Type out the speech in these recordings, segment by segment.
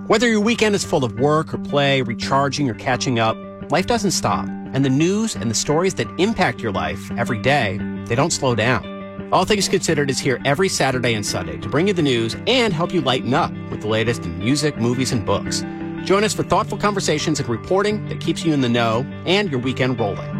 Whether your weekend is full of work or play, recharging or catching up, life doesn't stop. And the news and the stories that impact your life every day, they don't slow down. All Things Considered is here every Saturday and Sunday to bring you the news and help you lighten up with the latest in music, movies, and books. Join us for thoughtful conversations and reporting that keeps you in the know and your weekend rolling.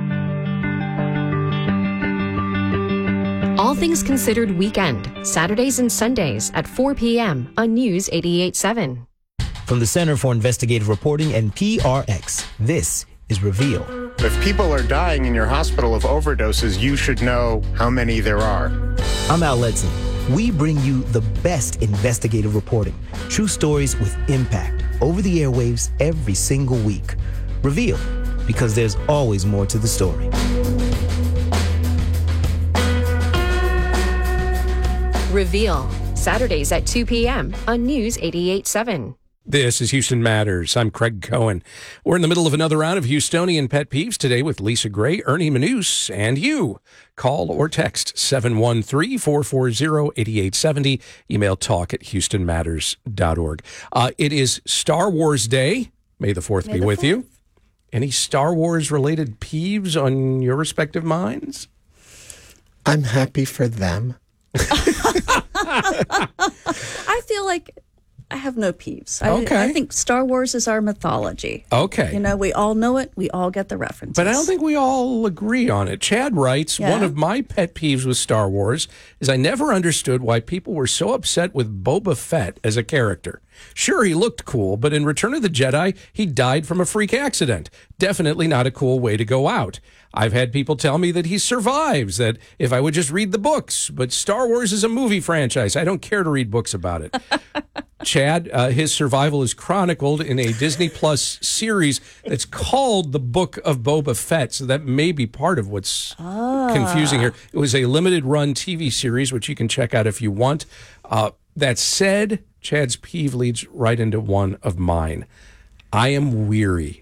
All Things Considered Weekend, Saturdays and Sundays at 4 p.m. on News 88.7. From the Center for Investigative Reporting and PRX, this is Reveal. If people are dying in your hospital of overdoses, you should know how many there are. I'm Al Letson. We bring you the best investigative reporting, true stories with impact, over the airwaves every single week. Reveal, because there's always more to the story. Reveal, Saturdays at 2 p.m. on News 88.7. This is Houston Matters. I'm Craig Cohen. We're in the middle of another round of Houstonian Pet Peeves today with Lisa Gray, Ernie Manous, and you. Call or text 713-440-8870. Email talk@houstonmatters.org. It is Star Wars Day. May the 4th be with you. Any Star Wars-related peeves on your respective minds? I'm happy for them. I feel like I have no peeves. Okay. I think Star Wars is our mythology. Okay. You know, we all know it. We all get the references. But I don't think we all agree on it. Chad writes, one of my pet peeves with Star Wars is I never understood why people were so upset with Boba Fett as a character. Sure, he looked cool, but in Return of the Jedi, he died from a freak accident. Definitely not a cool way to go out. I've had people tell me that he survives, that if I would just read the books, but Star Wars is a movie franchise. I don't care to read books about it. Chad, his survival is chronicled in a Disney Plus series that's called The Book of Boba Fett, so that may be part of what's confusing here. It was a limited-run TV series, which you can check out if you want. That said, Chad's peeve leads right into one of mine. I am weary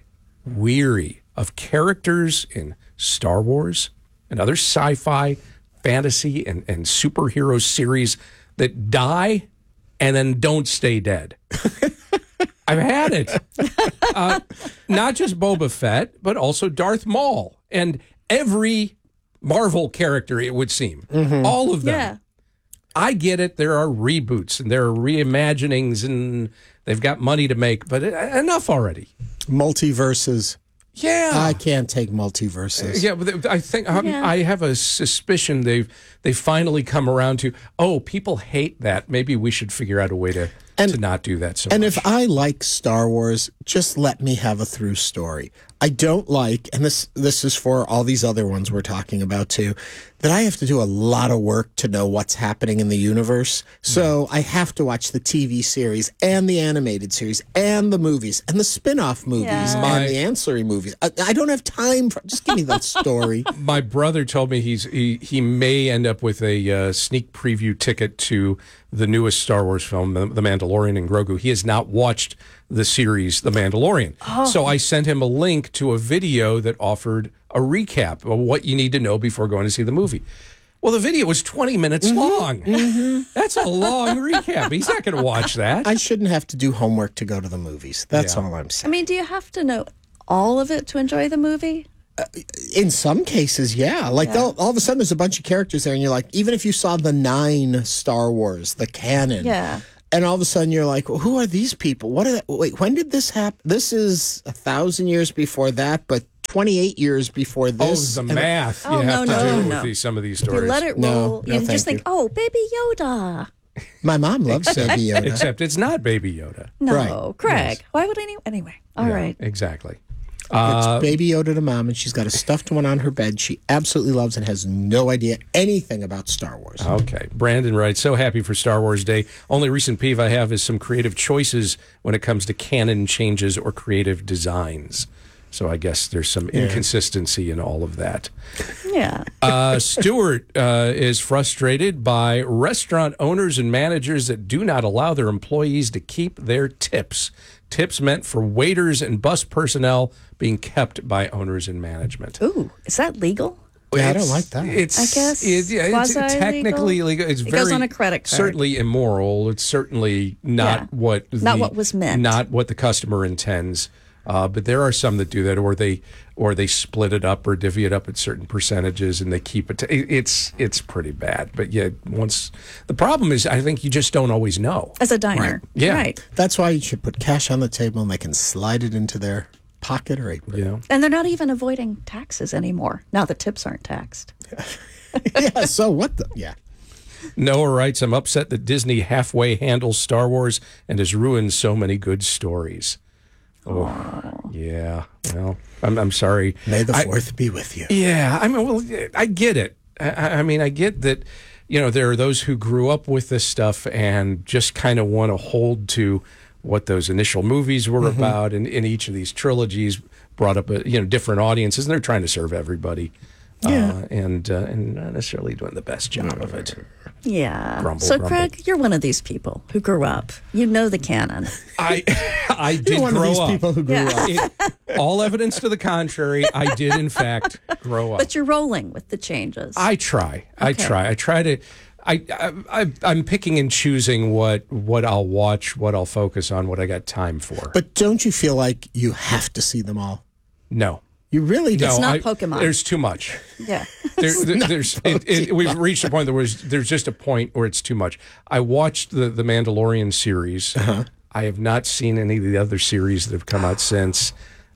of characters in Star Wars and other sci-fi, fantasy, and superhero series that die and then don't stay dead. I've had it. Not just Boba Fett, but also Darth Maul and every Marvel character, it would seem. Mm-hmm. All of them. Yeah. I get it. There are reboots and there are reimaginings and they've got money to make, but enough already. Multiverses. Yeah. I can't take multiverses. Yeah, but I think I have a suspicion they've finally come around to, people hate that. Maybe we should figure out a way to not do that so much. And if I like Star Wars, just let me have a through story. I don't like, and this is for all these other ones we're talking about too, that I have to do a lot of work to know what's happening in the universe. So I have to watch the TV series and the animated series and the movies and the spin-off movies and the ancillary movies. I don't have time for, just give me that story. My brother told me he may end up with a sneak preview ticket to the newest Star Wars film, The Mandalorian and Grogu. He has not watched the series The Mandalorian. So I sent him a link to a video that offered a recap of what you need to know before going to see the movie. Well, the video was 20 minutes long. Mm-hmm. That's a long recap. He's not going to watch that. I shouldn't have to do homework to go to the movies. That's all I'm saying. I mean, do you have to know all of it to enjoy the movie? In some cases, yeah. Like all of a sudden there's a bunch of characters there and you're like, even if you saw the 9 Star Wars, the canon. Yeah. And all of a sudden you're like, well, who are these people? What are they? Wait, when did this happen? This is 1,000 years before that, but 28 years before this. Oh, the math you have to do with some of these stories. You let it roll. You just think, Baby Yoda. My mom loves Baby Yoda. Except it's not Baby Yoda. No, right. Craig. Yes. Why would anyone? Anyway, all right. Exactly. It's Baby Yoda to mom, and she's got a stuffed one on her bed she absolutely loves and has no idea anything about Star Wars. Okay. Brandon writes, so happy for Star Wars Day. Only recent peeve I have is some creative choices when it comes to canon changes or creative designs. So I guess there's some inconsistency in all of that. Yeah. Stuart is frustrated by restaurant owners and managers that do not allow their employees to keep their tips. Tips meant for waiters and bus personnel being kept by owners and management. Ooh, is that legal? Yeah, I don't like that. It's, I guess it's technically illegal. It's it very goes on a credit card. Certainly immoral. It's certainly not what was meant. Not what the customer intends. But there are some that do that, or they split it up or divvy it up at certain percentages, and they keep it. It's pretty bad. But yeah, once the problem is, I think you just don't always know. As a diner, Yeah. right? That's why you should put cash on the table and they can slide it into their pocket or apron. Yeah. And they're not even avoiding taxes anymore. Now the tips aren't taxed. Yeah, so what the? Yeah. Noah writes, I'm upset that Disney halfway handles Star Wars and has ruined so many good stories. Oh, yeah. Well, I'm sorry. May the 4th be with you. Yeah. I mean, well, I get it. I mean, I get that, there are those who grew up with this stuff and just kind of want to hold to what those initial movies were about. And in each of these trilogies brought up, different audiences, and they're trying to serve everybody. And not necessarily doing the best job of it. Yeah. Grumble. Craig, you're one of these people who grew up. You know the canon. I did You're one grow of these up. people who grew up. All evidence to the contrary, I did in fact grow up. But you're rolling with the changes. I try. I try to. I'm picking and choosing what I'll watch, what I'll focus on, what I got time for. But don't you feel like you have to see them all? No. You really do. It's not Pokemon. There's too much. Yeah. We've reached a point there's just a point where it's too much. I watched the Mandalorian series. I have not seen any of the other series that have come out since.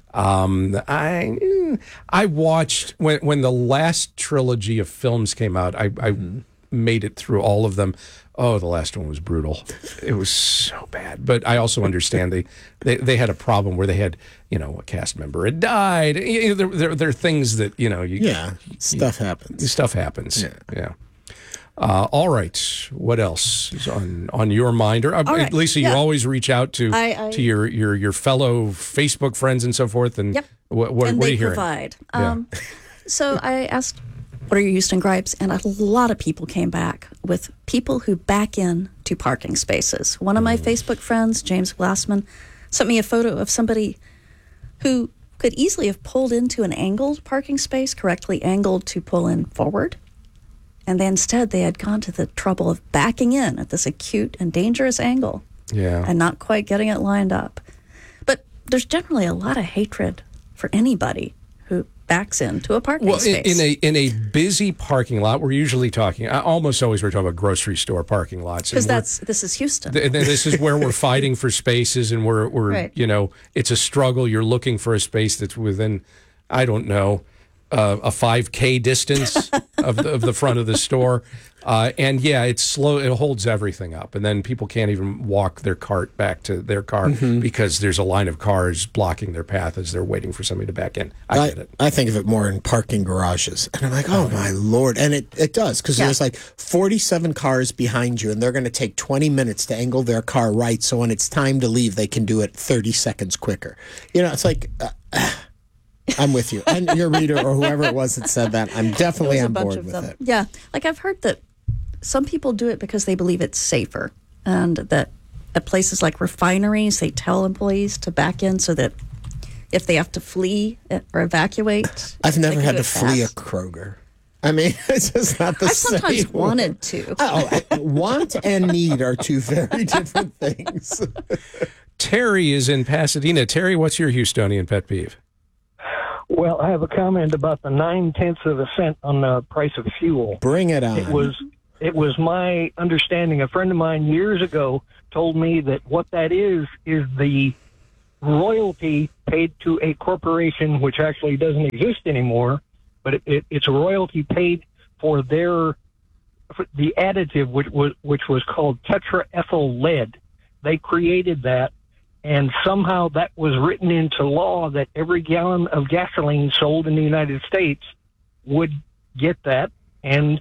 I watched when the last trilogy of films came out. I made it through all of them. Oh, the last one was brutal. It was so bad. But I also understand they had a problem where they had, a cast member had died. There are things that, stuff happens. Stuff happens. Yeah. All right. What else is on your mind? Or right. Lisa, you always reach out to your fellow Facebook friends and so forth. And Yep. what and are they you hearing? provide. Yeah. So I asked, what are your Houston gripes? And a lot of people came back with people who back in to parking spaces. One of my Facebook friends, James Glassman, sent me a photo of somebody who could easily have pulled into an angled parking space, correctly angled to pull in forward. And then instead they had gone to the trouble of backing in at this acute and dangerous angle. Yeah. And not quite getting it lined up. But there's generally a lot of hatred for anybody who backs into a parking space. In a busy parking lot, we're usually talking. Almost always we're talking about grocery store parking lots. Because this is Houston. This is where we're fighting for spaces, and we're right. It's a struggle. You're looking for a space that's within, I don't know, a 5K distance of the front of the store. And yeah, it's slow. It holds everything up. And then people can't even walk their cart back to their car because there's a line of cars blocking their path as they're waiting for somebody to back in. I get it. I think of it more in parking garages. And I'm like, oh my Lord. And it does, because there's like 47 cars behind you, and they're going to take 20 minutes to angle their car right. So when it's time to leave, they can do it 30 seconds quicker. It's like... I'm with you. And your reader or whoever it was that said that, I'm definitely on board with it. Yeah. Like I've heard that some people do it because they believe it's safer, and that at places like refineries, they tell employees to back in so that if they have to flee or evacuate. I've never had to fast. flee a Kroger. I mean, it's just not the same. I've sometimes wanted to. Want and need are two very different things. Terry is in Pasadena. Terry, what's your Houstonian pet peeve? Well, I have a comment about the 9/10 of a cent on the price of fuel. Bring it on. It was my understanding. A friend of mine years ago told me that what that is the royalty paid to a corporation, which actually doesn't exist anymore, but it's a royalty paid for the additive, which was called tetraethyl lead. They created that. And somehow that was written into law that every gallon of gasoline sold in the United States would get that, and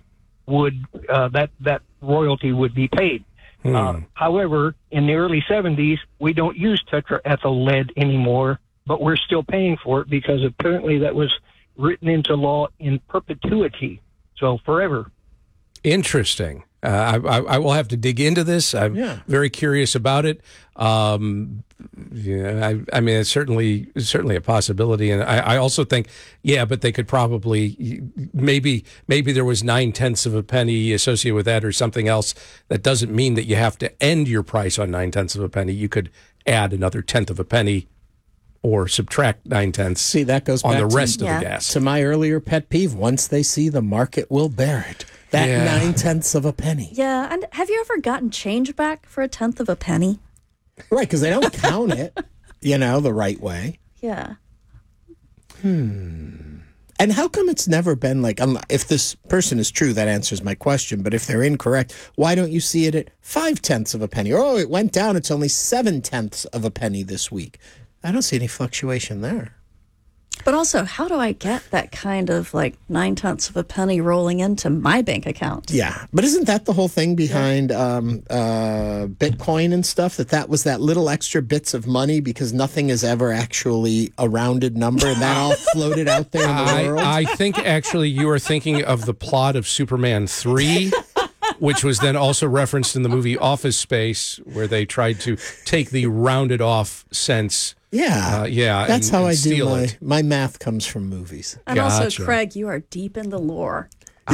that royalty would be paid. However, in the early 70s, we don't use tetraethyl lead anymore, but we're still paying for it because apparently that was written into law in perpetuity, so forever. Interesting. I will have to dig into this. I'm very curious about it. I mean, it's certainly a possibility, and I also think, but they could probably maybe there was 9/10 of a penny associated with that or something else. That doesn't mean that you have to end your price on 9/10 of a penny. You could add another 1/10 of a penny or subtract 9/10. See, that goes on back the rest of the gas. To my earlier pet peeve: once they see the market will bear it. That 9/10 of a penny. Yeah, and have you ever gotten change back for 1/10 of a penny? Right, because they don't count it, the right way. Yeah. And how come it's never been like, if this person is true, that answers my question, but if they're incorrect, why don't you see it at 5/10 of a penny? Or, it went down, it's only 7/10 of a penny this week. I don't see any fluctuation there. But also, how do I get that kind of 9/10 of a penny rolling into my bank account? Yeah, but isn't that the whole thing behind Bitcoin and stuff? That was that little extra bits of money because nothing is ever actually a rounded number, and that all floated out there in the world? I think actually you are thinking of the plot of Superman 3, which was then also referenced in the movie Office Space, where they tried to take the rounded off sense. That's how I do my math comes from movies. And also, Craig, you are deep in the lore.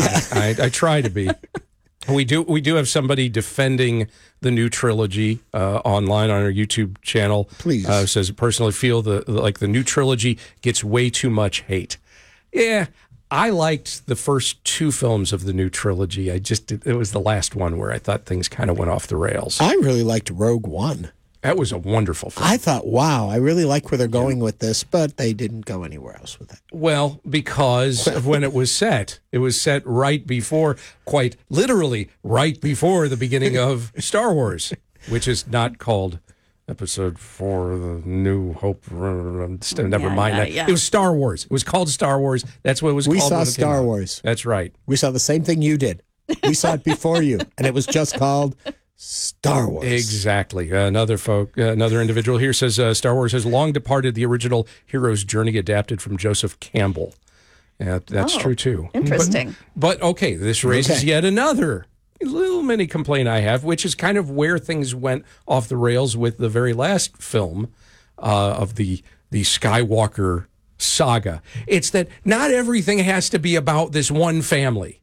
I try to be. We do have somebody defending the new trilogy online on our YouTube channel. Please. Says, personally feel the new trilogy gets way too much hate. Yeah, I liked the first 2 films of the new trilogy. It was the last one where I thought things kind of went off the rails. I really liked Rogue One. That was a wonderful film. I thought, wow, I really like where they're going with this, but they didn't go anywhere else with it. Well, because of when it was set. It was set right before, quite literally, right before the beginning of Star Wars, which is not called Episode 4, The New Hope. Never mind that. It was Star Wars. It was called Star Wars. That's what it was called. We saw Star Wars. That's right. We saw the same thing you did. We saw it before you, and it was just called Star Wars. Exactly. Another individual here says Star Wars has long departed the original hero's journey adapted from Joseph Campbell. That's true, too. Interesting. But okay, this raises yet another little mini complaint I have, which is kind of where things went off the rails with the very last film of the Skywalker saga. It's that not everything has to be about this one family.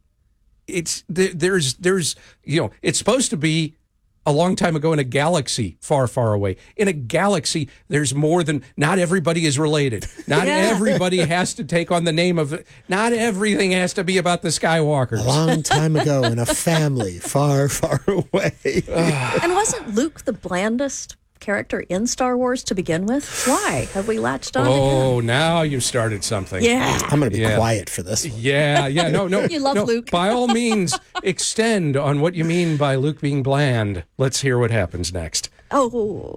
There's it's supposed to be a long time ago in a galaxy far, far away. In a galaxy, there's more than, not everybody is related. Not everybody has to take on the name of it. Not everything has to be about the Skywalkers. A long time ago in a family far, far away. And wasn't Luke the blandest character in Star Wars to begin with? Why have we latched on to him? Oh, now you've started something. Yeah. I'm going to be quiet for this one. Yeah, no. You love Luke. By all means, extend on what you mean by Luke being bland. Let's hear what happens next. Oh,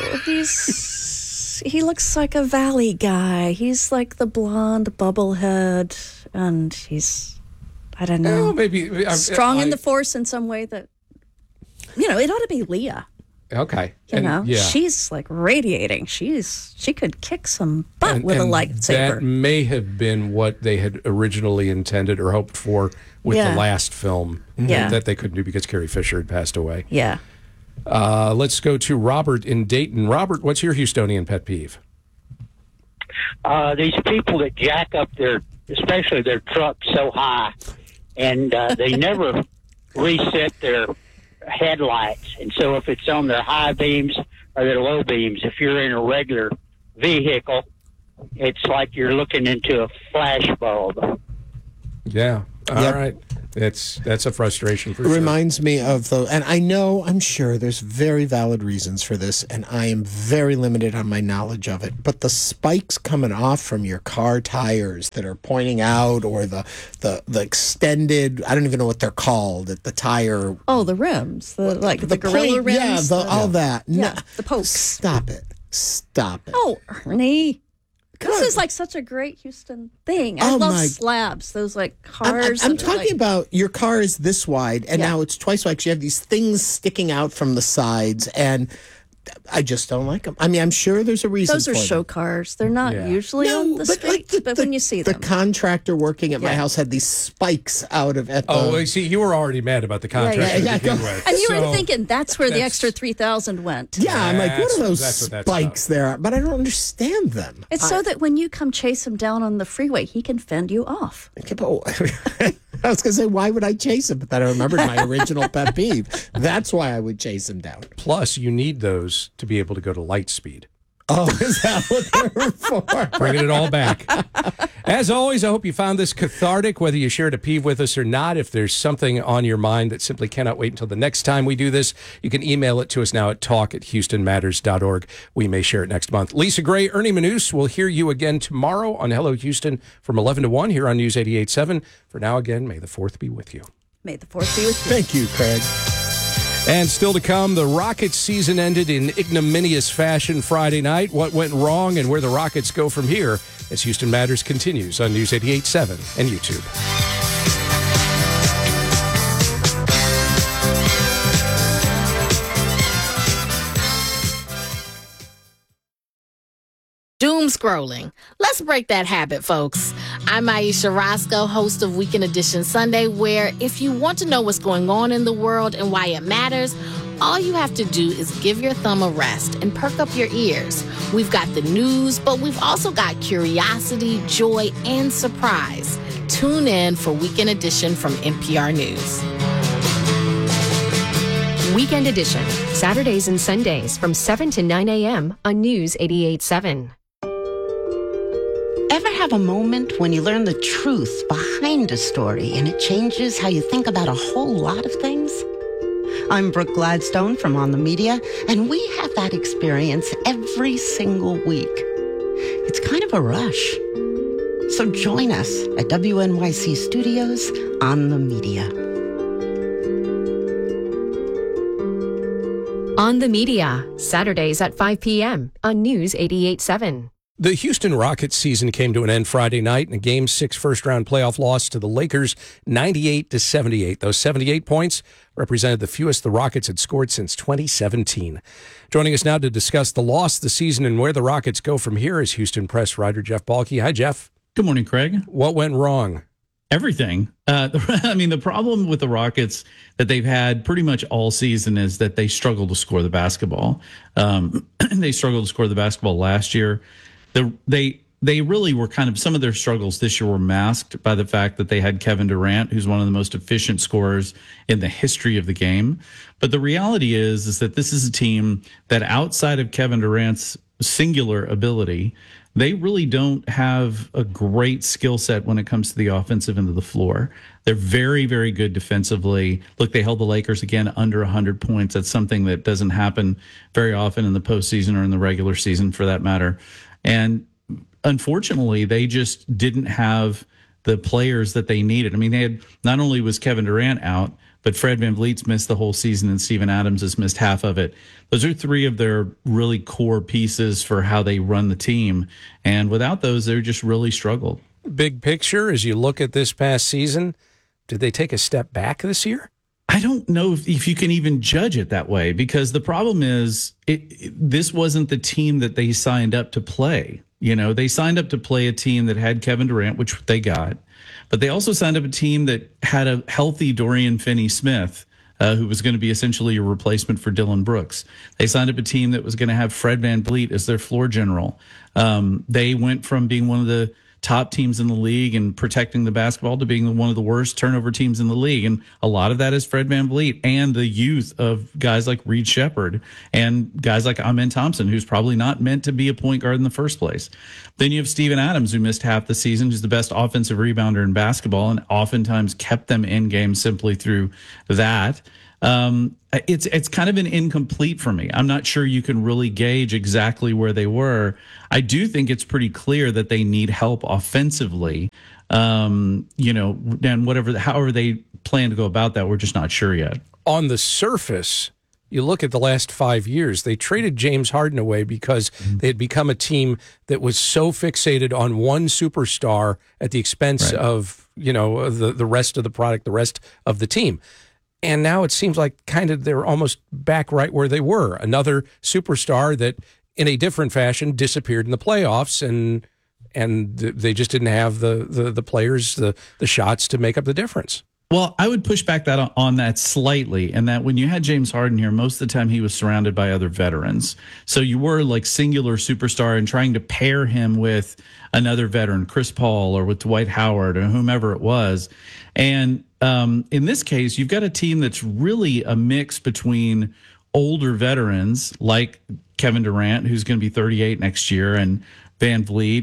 he looks like a valley guy. He's like the blonde bubblehead, and he's, I don't know, well, maybe strong in the Force in some way that, it ought to be Leia. Okay. She's like radiating. She could kick some butt with a lightsaber. That may have been what they had originally intended or hoped for with the last film that they couldn't do because Carrie Fisher had passed away. Yeah. Let's go to Robert in Dayton. Robert, what's your Houstonian pet peeve? These people that jack up especially their trucks so high, and they never reset their headlights. And so if it's on their high beams or their low beams, if you're in a regular vehicle, it's like you're looking into a flash bulb. Yeah. All right. That's a frustration for sure. It reminds me of and I'm sure there's very valid reasons for this, and I am very limited on my knowledge of it, but the spikes coming off from your car tires that are pointing out, or the extended, I don't even know what they're called, at the tire. Oh, the rims, the gorilla rims. Yeah, all that. Yeah, the pokes. Stop it. Oh, Ernie. This is like such a great Houston thing. I love slabs. Those like cars. I'm talking about your car is this wide, and now it's twice wide because you have these things sticking out from the sides. And I just don't like them. I mean, I'm sure there's a reason. Those are for show them. cars. They're not usually on the street, but when you see them. The contractor working at my house had these spikes out of it. Oh, see, you were already mad about the contractor to begin with. And you were thinking that's where the extra $3,000 went. Yeah, I'm like, what are those spikes there? But I don't understand them. It's so that when you come chase him down on the freeway, he can fend you off. I was going to say, why would I chase him? But then I remembered my original pet peeve. That's why I would chase him down. Plus, you need those to be able to go to light speed. Oh, is that what they're for? Bringing it all back. As always, I hope you found this cathartic, whether you shared a peeve with us or not. If there's something on your mind that simply cannot wait until the next time we do this, you can email it to us now at talk@houstonmatters.org. We may share it next month. Lisa Gray, Ernie Manous, we'll hear you again tomorrow on Hello Houston from 11 to 1 here on News 88.7. For now, again, may the 4th be with you. May the 4th be with you. Thank you, Craig. And still to come, the Rockets season ended in ignominious fashion Friday night. What went wrong and where the Rockets go from here as Houston Matters continues on News 88.7 and YouTube. Doom scrolling. Let's break that habit, folks. I'm Aisha Roscoe, host of Weekend Edition Sunday, where if you want to know what's going on in the world and why it matters, all you have to do is give your thumb a rest and perk up your ears. We've got the news, but we've also got curiosity, joy, and surprise. Tune in for Weekend Edition from NPR News. Weekend Edition, Saturdays and Sundays from 7 to 9 a.m. on News 88.7. Ever have a moment when you learn the truth behind a story and it changes how you think about a whole lot of things? I'm Brooke Gladstone from On the Media, and we have that experience every single week. It's kind of a rush. So join us at WNYC Studios On the Media. On the Media, Saturdays at 5 p.m. on News 88.7. The Houston Rockets season came to an end Friday night in a Game 6 first-round playoff loss to the Lakers, 98-78. Those 78 points represented the fewest the Rockets had scored since 2017. Joining us now to discuss the loss, the season, and where the Rockets go from here is Houston Press writer Jeff Balke. Hi, Jeff. Good morning, Craig. What went wrong? Everything. The problem with the Rockets that they've had pretty much all season is that they struggle to score the basketball. They struggled to score the basketball last year. They really were kind of, some of their struggles this year were masked by the fact that they had Kevin Durant, who's one of the most efficient scorers in the history of the game. But the reality is that this is a team that outside of Kevin Durant's singular ability, they really don't have a great skill set when it comes to the offensive end of the floor. They're very, very good defensively. Look, they held the Lakers again under 100 points. That's something that doesn't happen very often in the postseason or in the regular season for that matter. And unfortunately, they just didn't have the players that they needed. I mean, they had, not only was Kevin Durant out, but Fred VanVleet's missed the whole season and Steven Adams has missed half of it. Those are three of their really core pieces for how they run the team. And without those, they just really struggled. Big picture, as you look at this past season, did they take a step back this year? I don't know if you can even judge it that way, because the problem is this wasn't the team that they signed up to play. You know, they signed up to play a team that had Kevin Durant, which they got, but they also signed up a team that had a healthy Dorian Finney-Smith, who was going to be essentially a replacement for Dillon Brooks. They signed up a team that was going to have Fred VanVleet as their floor general. They went from being one of the top teams in the league and protecting the basketball to being one of the worst turnover teams in the league. And a lot of that is Fred VanVleet and the youth of guys like Reed Shepherd and guys like Amen Thompson, who's probably not meant to be a point guard in the first place. Then you have Steven Adams, who missed half the season, who's the best offensive rebounder in basketball and oftentimes kept them in games simply through that. It's kind of an incomplete for me. I'm not sure you can really gauge exactly where they were. I do think it's pretty clear that they need help offensively. And however they plan to go about that, we're just not sure yet. On the surface, you look at the last 5 years, they traded James Harden away because they had become a team that was so fixated on one superstar at the expense of, the rest of the product, the rest of the team. And now it seems like kind of they're almost back right where they were. Another superstar that in a different fashion disappeared in the playoffs, and they just didn't have the players, the shots to make up the difference. Well, I would push back that on that slightly, and that when you had James Harden here, most of the time he was surrounded by other veterans. So you were like singular superstar and trying to pair him with another veteran, Chris Paul, or with Dwight Howard, or whomever it was. And in this case, you've got a team that's really a mix between older veterans like Kevin Durant, who's going to be 38 next year, and Van Vliet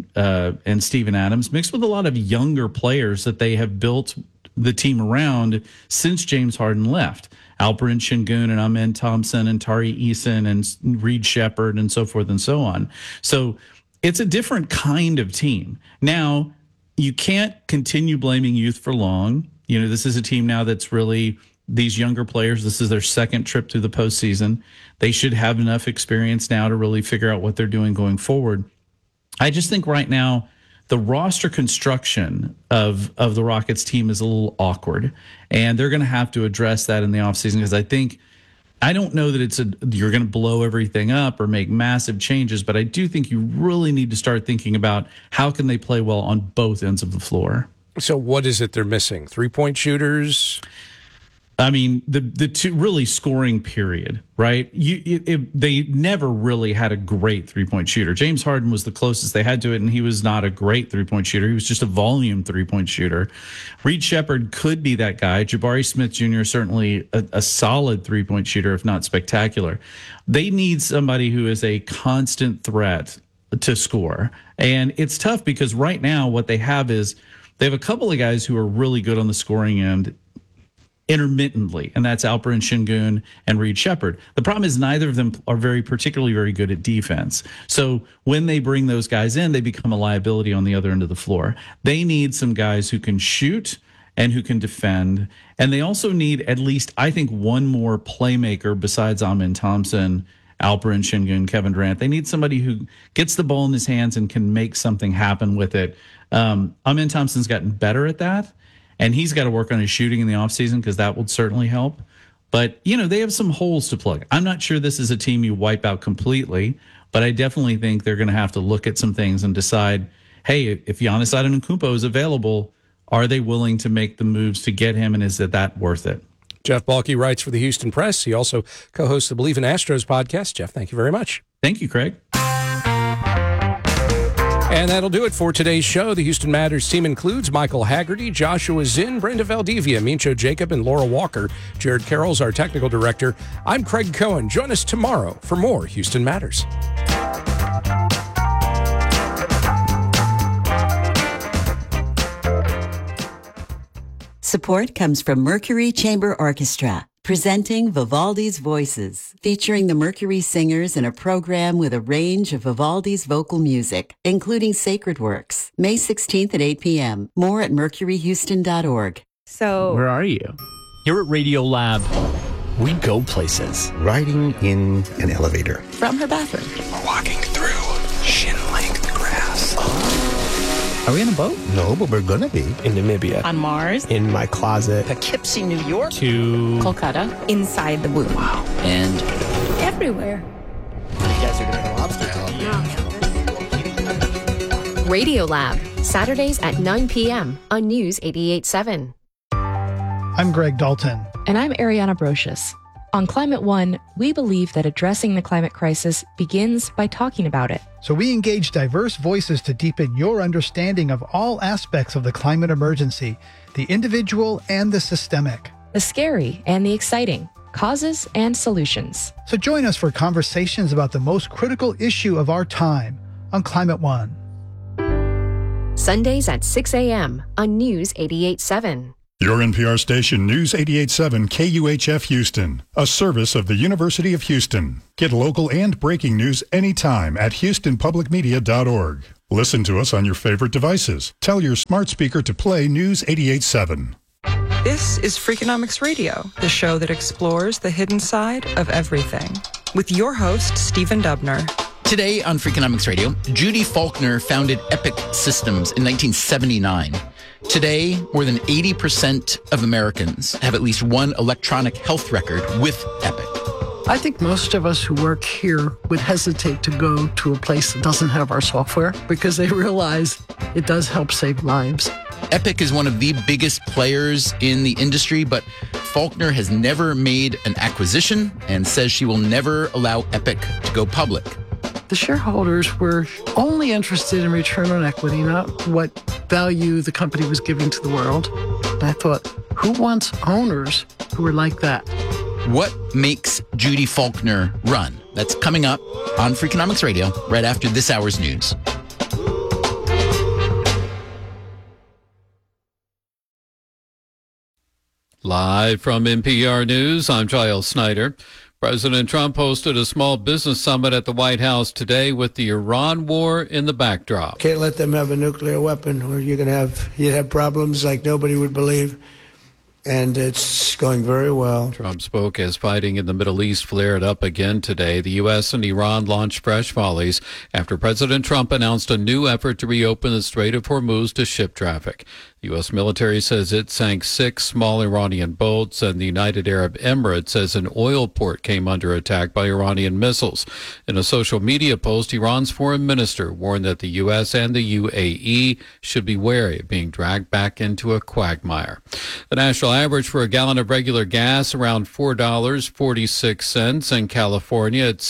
and Steven Adams, mixed with a lot of younger players that they have built the team around since James Harden left. Alperen Sengun and Amen Thompson and Tari Eason and Reed Shepherd and so forth and so on. So it's a different kind of team. Now, you can't continue blaming youth for long. You know, this is a team now that's really these younger players. This is their second trip to the postseason. They should have enough experience now to really figure out what they're doing going forward. I just think right now, the roster construction of the Rockets team is a little awkward, and they're going to have to address that in the offseason, because I don't know that you're going to blow everything up or make massive changes, but I do think you really need to start thinking about how can they play well on both ends of the floor. So what is it they're missing? 3-point shooters? I mean, the two really scoring period, right? They never really had a great 3-point shooter. James Harden was the closest they had to it, and he was not a great 3-point shooter. He was just a volume 3-point shooter. Reed Shepherd could be that guy. Jabari Smith Jr. certainly a solid 3-point shooter, if not spectacular. They need somebody who is a constant threat to score. And it's tough because right now what they have is they have a couple of guys who are really good on the scoring end intermittently, and that's Alperen Sengun and Reed Shepherd. The problem is neither of them are particularly very good at defense. So when they bring those guys in, they become a liability on the other end of the floor. They need some guys who can shoot and who can defend, and they also need at least, I think, one more playmaker besides Amen Thompson, Alperen Sengun, Kevin Durant. They need somebody who gets the ball in his hands and can make something happen with it. Amen Thompson's gotten better at that, and he's got to work on his shooting in the offseason because that would certainly help. But, you know, they have some holes to plug. I'm not sure this is a team you wipe out completely, but I definitely think they're going to have to look at some things and decide, hey, if Giannis Antetokounmpo is available, are they willing to make the moves to get him, and is that worth it? Jeff Balke writes for the Houston Press. He also co-hosts the Believe in Astros podcast. Jeff, thank you very much. Thank you, Craig. And that'll do it for today's show. The Houston Matters team includes Michael Haggerty, Joshua Zinn, Brenda Valdivia, Mincho Jacob, and Laura Walker. Jared Carroll's our technical director. I'm Craig Cohen. Join us tomorrow for more Houston Matters. Support comes from Mercury Chamber Orchestra, presenting Vivaldi's Voices, featuring the Mercury Singers in a program with a range of Vivaldi's vocal music, including sacred works. May 16th at 8 p.m. More at mercuryhouston.org. So, where are you? Here at Radio Lab, we go places. Riding in an elevator. From her bathroom. We're walking through shin-length grass. Are we on a boat? No, but we're gonna be. In Namibia. On Mars. In my closet. Poughkeepsie, New York. To Kolkata. Inside the womb. Wow. And everywhere. You guys are gonna have lobster talk. Radio Lab, Saturdays at 9 p.m. on News 88.7. I'm Greg Dalton. And I'm Ariana Brocious. On Climate One, we believe that addressing the climate crisis begins by talking about it. So we engage diverse voices to deepen your understanding of all aspects of the climate emergency, the individual and the systemic. The scary and the exciting, causes and solutions. So join us for conversations about the most critical issue of our time on Climate One. Sundays at 6 a.m. on News 88.7. Your NPR station, News 88.7 KUHF Houston, a service of the University of Houston. Get local and breaking news anytime at houstonpublicmedia.org. Listen to us on your favorite devices. Tell your smart speaker to play News 88.7. This is Freakonomics Radio, the show that explores the hidden side of everything. With your host, Stephen Dubner. Today on Freakonomics Radio, Judy Faulkner founded Epic Systems in 1979. Today, more than 80% of Americans have at least one electronic health record with Epic. I think most of us who work here would hesitate to go to a place that doesn't have our software because they realize it does help save lives. Epic is one of the biggest players in the industry, but Faulkner has never made an acquisition and says she will never allow Epic to go public. The shareholders were only interested in return on equity, not what value the company was giving to the world. And I thought, who wants owners who are like that? What makes Judy Faulkner run? That's coming up on Freakonomics Radio right after this hour's news. Live from NPR News, I'm Giles Snyder. President Trump hosted a small business summit at the White House today with the Iran war in the backdrop. Can't let them have a nuclear weapon, or you'd have problems like nobody would believe. And it's going very well. Trump spoke as fighting in the Middle East flared up again today. The U.S. and Iran launched fresh volleys after President Trump announced a new effort to reopen the Strait of Hormuz to ship traffic. The U.S. military says it sank 6 small Iranian boats, and the United Arab Emirates says an oil port came under attack by Iranian missiles. In a social media post, Iran's foreign minister warned that the U.S. and the UAE should be wary of being dragged back into a quagmire. The national average for a gallon of regular gas around $4.46 in California at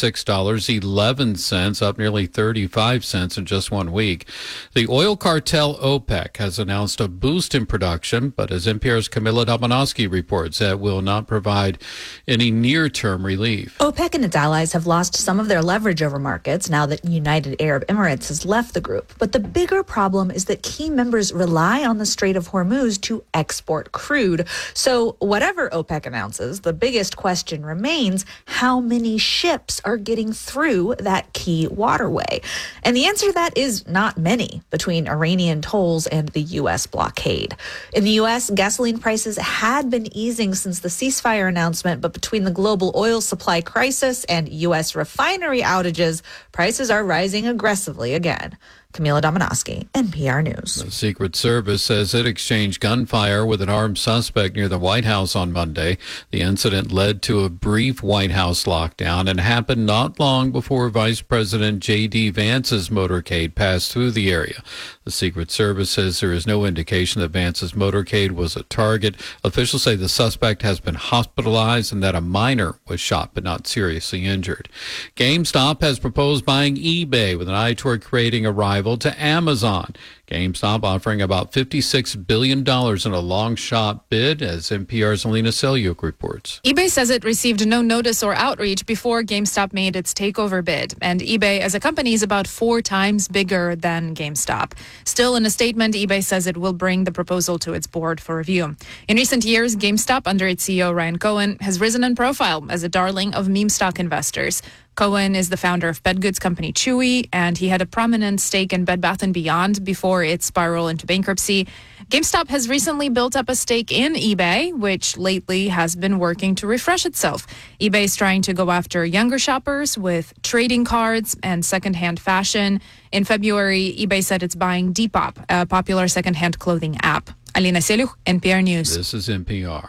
$6.11, up nearly 35 cents in just 1 week. The oil cartel OPEC has announced a boost in production, but as NPR's Camilla Domonoske reports, that will not provide any near-term relief. OPEC and its allies have lost some of their leverage over markets now that United Arab Emirates has left the group. But the bigger problem is that key members rely on the Strait of Hormuz to export crude. So whatever OPEC announces, the biggest question remains, how many ships are getting through that key waterway? And the answer to that is not many between Iranian tolls and the U.S. blockade. In the U.S., gasoline prices had been easing since the ceasefire announcement, but between the global oil supply crisis and U.S. refinery outages, prices are rising aggressively again. Camila Domonoske, NPR News. The Secret Service says it exchanged gunfire with an armed suspect near the White House on Monday. The incident led to a brief White House lockdown and happened not long before Vice President J.D. Vance's motorcade passed through the area. The Secret Service says there is no indication that Vance's motorcade was a target. Officials say the suspect has been hospitalized and that a minor was shot but not seriously injured. GameStop has proposed buying eBay with an eye toward creating a rival to Amazon. GameStop offering about $56 billion in a long shot bid, as NPR's Alina Selyuk reports. eBay says it received no notice or outreach before GameStop made its takeover bid, and eBay as a company is about 4 times bigger than GameStop. Still, in a statement, eBay says it will bring the proposal to its board for review. In recent years, GameStop, under its CEO Ryan Cohen, has risen in profile as a darling of meme stock investors. Cohen is the founder of pet goods company Chewy, and he had a prominent stake in Bed Bath & Beyond before it spiraled into bankruptcy. GameStop has recently built up a stake in eBay, which lately has been working to refresh itself. eBay is trying to go after younger shoppers with trading cards and secondhand fashion. In February, eBay said it's buying Depop, a popular secondhand clothing app. Alina Selyuk, NPR News. This is NPR.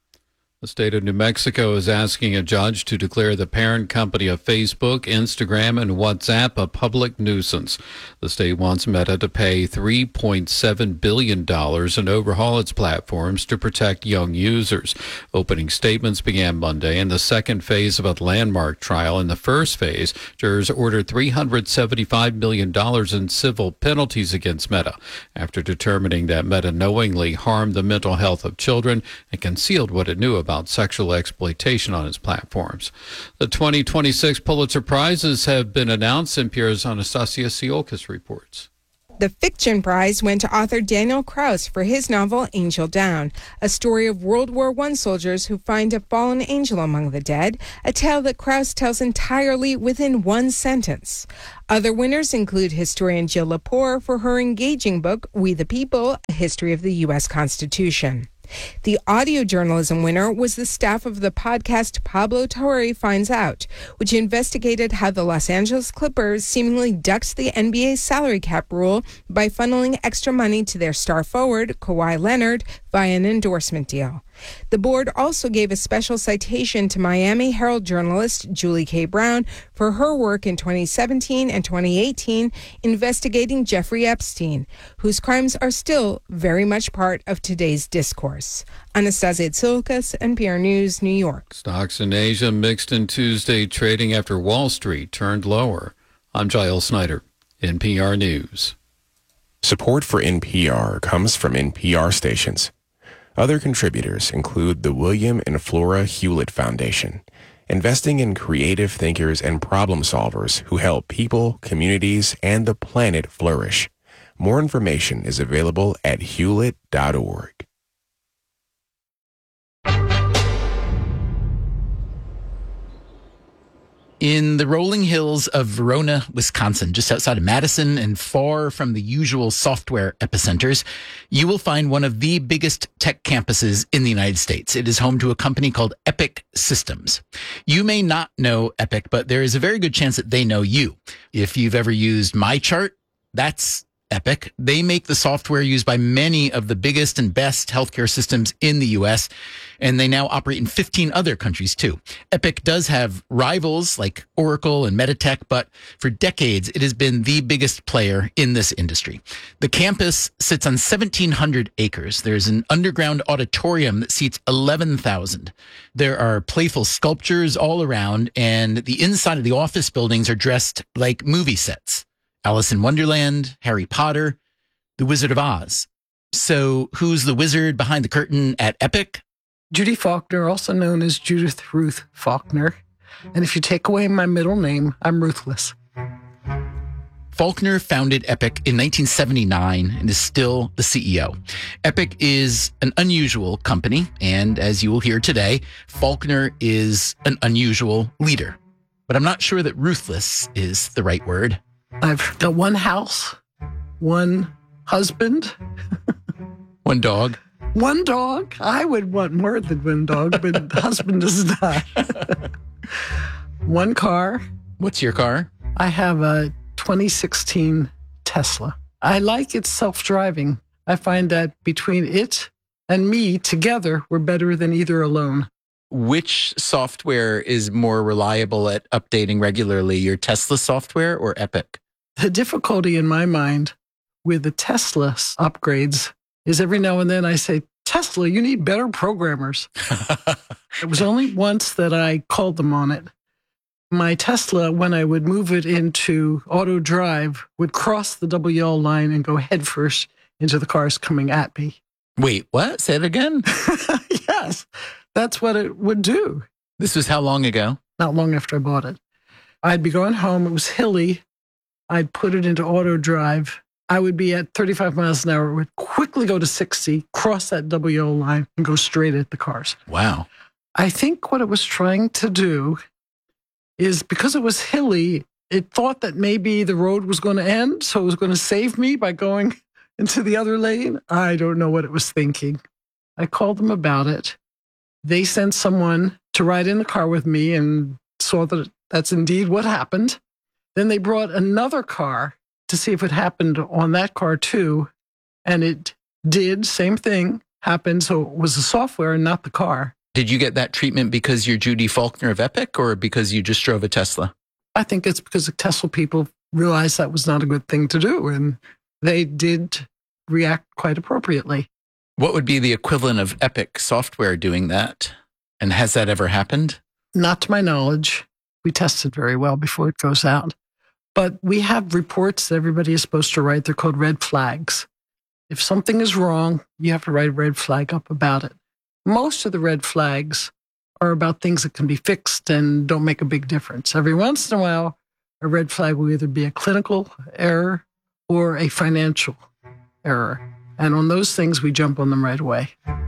The state of New Mexico is asking a judge to declare the parent company of Facebook, Instagram, and WhatsApp a public nuisance. The state wants Meta to pay $3.7 billion and overhaul its platforms to protect young users. Opening statements began Monday in the second phase of a landmark trial. In the first phase, jurors ordered $375 million in civil penalties against Meta after determining that Meta knowingly harmed the mental health of children and concealed what it knew about sexual exploitation on its platforms. The 2026 Pulitzer Prizes have been announced. NPR's Anastasia Tsiolkas reports. The Fiction Prize went to author Daniel Kraus for his novel Angel Down, a story of World War I soldiers who find a fallen angel among the dead, a tale that Kraus tells entirely within one sentence. Other winners include historian Jill Lepore for her engaging book, We the People, A History of the U.S. Constitution. The audio journalism winner was the staff of the podcast Pablo Torre Finds Out, which investigated how the Los Angeles Clippers seemingly ducked the NBA's salary cap rule by funneling extra money to their star forward, Kawhi Leonard, via an endorsement deal. The board also gave a special citation to Miami Herald journalist Julie K. Brown for her work in 2017 and 2018 investigating Jeffrey Epstein, whose crimes are still very much part of today's discourse. Anastasia Tsoukas, NPR News, New York. Stocks in Asia mixed in Tuesday, trading after Wall Street turned lower. I'm Giles Snyder, NPR News. Support for NPR comes from NPR stations. Other contributors include the William and Flora Hewlett Foundation, investing in creative thinkers and problem solvers who help people, communities, and the planet flourish. More information is available at hewlett.org. In the rolling hills of Verona, Wisconsin, just outside of Madison and far from the usual software epicenters, you will find one of the biggest tech campuses in the United States. It is home to a company called Epic Systems. You may not know Epic, but there is a very good chance that they know you. If you've ever used MyChart, that's Epic. They make the software used by many of the biggest and best healthcare systems in the U.S., and they now operate in 15 other countries too. Epic does have rivals like Oracle and Meditech, but for decades, it has been the biggest player in this industry. The campus sits on 1,700 acres. There's an underground auditorium that seats 11,000. There are playful sculptures all around, and the inside of the office buildings are dressed like movie sets. Alice in Wonderland, Harry Potter, The Wizard of Oz. So who's the wizard behind the curtain at Epic? Judy Faulkner, also known as Judith Ruth Faulkner. And if you take away my middle name, I'm ruthless. Faulkner founded Epic in 1979 and is still the CEO. Epic is an unusual company, and as you will hear today, Faulkner is an unusual leader. But I'm not sure that ruthless is the right word. I've got one house, one husband. One dog. One dog. I would want more than one dog, but husband does not. One car. What's your car? I have a 2016 Tesla. I like its self-driving. I find that between it and me together, we're better than either alone. Which software is more reliable at updating regularly, your Tesla software or Epic? The difficulty in my mind with the Tesla upgrades is every now and then I say, Tesla, you need better programmers. It was only once that I called them on it. My Tesla, when I would move it into auto drive, would cross the double yellow line and go headfirst into the cars coming at me. Wait, what? Say it again? Yes, that's what it would do. This was how long ago? Not long after I bought it. I'd be going home. It was hilly. I'd put it into auto drive. I would be at 35 miles an hour. It would quickly go to 60, cross that double yellow line, and go straight at the cars. Wow. I think what it was trying to do is because it was hilly, it thought that maybe the road was going to end, so it was going to save me by going into the other lane. I don't know what it was thinking. I called them about it. They sent someone to ride in the car with me and saw that that's indeed what happened. Then they brought another car to see if it happened on that car too. And it did, same thing, happened. So it was the software and not the car. Did you get that treatment because you're Judy Faulkner of Epic or because you just drove a Tesla? I think it's because the Tesla people realized that was not a good thing to do. And they did react quite appropriately. What would be the equivalent of Epic software doing that? And has that ever happened? Not to my knowledge. We test it very well before it goes out. But we have reports that everybody is supposed to write. They're called red flags. If something is wrong, you have to write a red flag up about it. Most of the red flags are about things that can be fixed and don't make a big difference. Every once in a while, a red flag will either be a clinical error or a financial error. And on those things, we jump on them right away.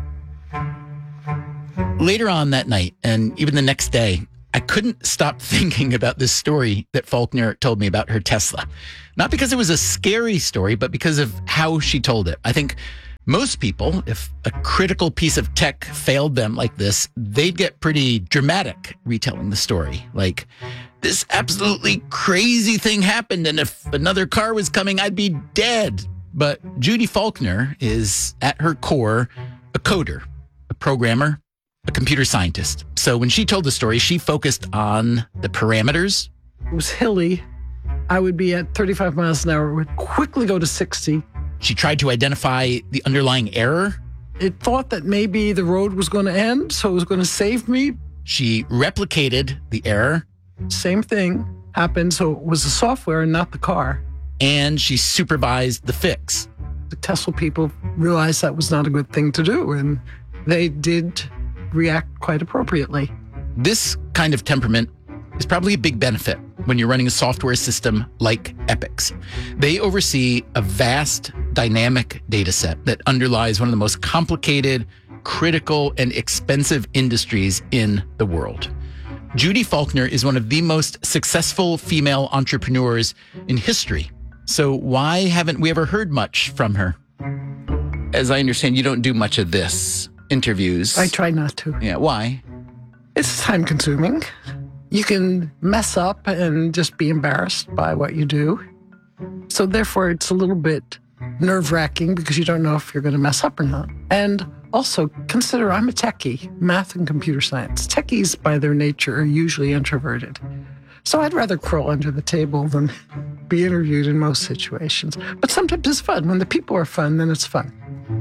Later on that night, and even the next day, I couldn't stop thinking about this story that Faulkner told me about her Tesla. Not because it was a scary story, but because of how she told it. I think Most people, if a critical piece of tech failed them like this, they'd get pretty dramatic retelling the story. Like, this absolutely crazy thing happened, and if another car was coming, I'd be dead. But Judy Faulkner is, at her core, a coder, a programmer, a computer scientist. So when she told the story, she focused on the parameters. It was hilly. I would be at 35 miles an hour, would quickly go to 60. She tried to identify the underlying error. It thought that maybe the road was going to end, so it was going to save me. She replicated the error. Same thing happened, so it was the software and not the car. And she supervised the fix. The Tesla people realized that was not a good thing to do, and they did react quite appropriately. This kind of temperament is probably a big benefit when you're running a software system like Epic's. They oversee a vast, dynamic data set that underlies one of the most complicated, critical, and expensive industries in the world. Judy Faulkner is one of the most successful female entrepreneurs in history. So why haven't we ever heard much from her? As I understand, you don't do much of this, interviews. I try not to. Yeah, why? It's time consuming. You can mess up and just be embarrassed by what you do. So therefore, it's a little bit nerve-wracking because you don't know if you're going to mess up or not. And also, consider I'm a techie, math and computer science. Techies, by their nature, are usually introverted. So I'd rather crawl under the table than be interviewed in most situations. But sometimes it's fun. When the people are fun, then it's fun.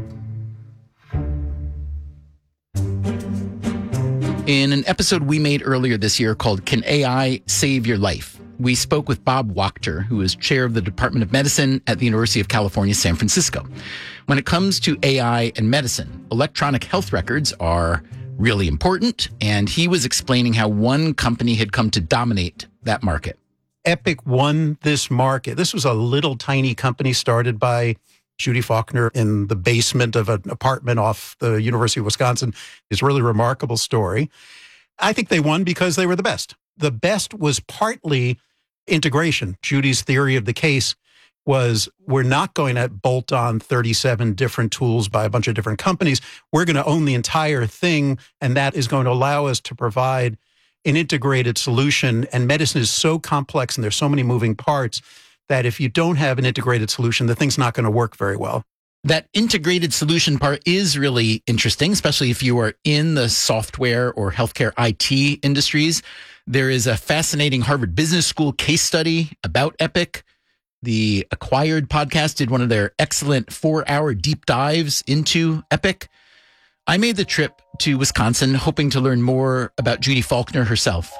In an episode we made earlier this year called Can AI Save Your Life?, we spoke with Bob Wachter, who is chair of the Department of Medicine at the University of California, San Francisco. When it comes to AI and medicine, electronic health records are really important, and he was explaining how one company had come to dominate that market. Epic won this market. This was a little tiny company started by Judy Faulkner in the basement of an apartment off the University of Wisconsin. It's a really remarkable story. I think they won because they were the best. The best was partly integration. Judy's theory of the case was we're not going to bolt on 37 different tools by a bunch of different companies. We're going to own the entire thing, and that is going to allow us to provide an integrated solution. And medicine is so complex and there's so many moving parts that if you don't have an integrated solution, the thing's not going to work very well. That integrated solution part is really interesting, especially if you are in the software or healthcare IT industries. There is a fascinating Harvard Business School case study about Epic. The Acquired podcast did one of their excellent 4-hour deep dives into Epic. I made the trip to Wisconsin hoping to learn more about Judy Faulkner herself.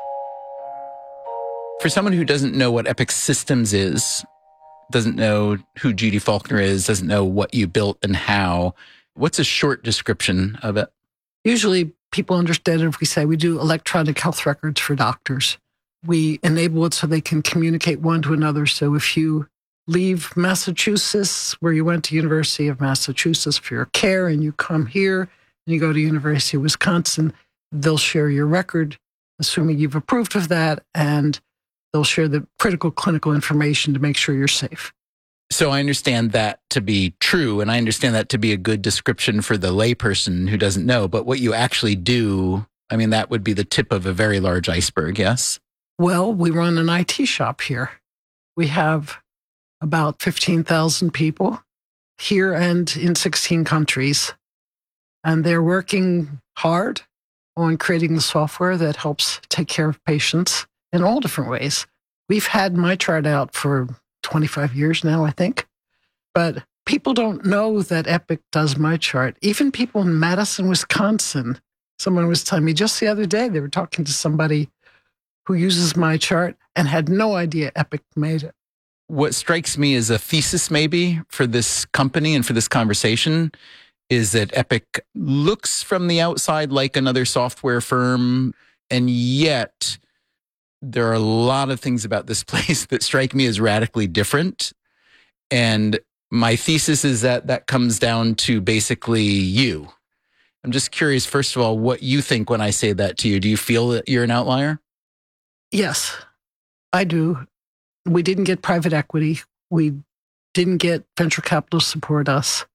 For someone who doesn't know what Epic Systems is, doesn't know who Judy Faulkner is, doesn't know what you built and how, what's a short description of it? Usually people understand it if we say we do electronic health records for doctors. We enable it so they can communicate one to another. So if you leave Massachusetts, where you went to University of Massachusetts for your care, and you come here and you go to University of Wisconsin, they'll share your record, assuming you've approved of that, and they'll share the critical clinical information to make sure you're safe. So I understand that to be true, and I understand that to be a good description for the layperson who doesn't know. But what you actually do, I mean, that would be the tip of a very large iceberg, yes? Well, we run an IT shop here. We have about 15,000 people here and in 16 countries. And they're working hard on creating the software that helps take care of patients in all different ways. We've had MyChart out for 25 years now, I think. But people don't know that Epic does MyChart. Even people in Madison, Wisconsin, someone was telling me just the other day, they were talking to somebody who uses MyChart and had no idea Epic made it. What strikes me as a thesis maybe for this company and for this conversation is that Epic looks from the outside like another software firm, and yet there are a lot of things about this place that strike me as radically different. And my thesis is that that comes down to basically you. I'm just curious, first of all, what you think when I say that to you. Do you feel that you're an outlier? Yes, I do. We didn't get private equity. We didn't get venture capital to support us.